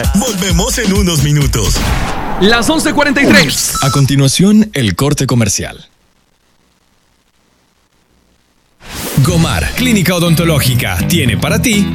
Volvemos en unos minutos. Las 11:43. A continuación, el corte comercial. Gomar, clínica odontológica, tiene para ti